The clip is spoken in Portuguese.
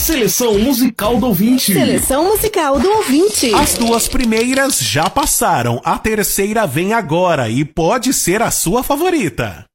Seleção musical do ouvinte. Seleção musical do ouvinte. As duas primeiras já passaram, a terceira vem agora e pode ser a sua favorita.